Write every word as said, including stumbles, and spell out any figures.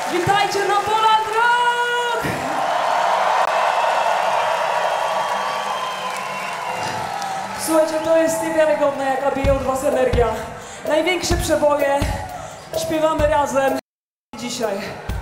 Witajcie na Poland Rock! Słuchajcie, to jest niewiarygodne, jaka bije od was energia. Największe przeboje śpiewamy razem dzisiaj.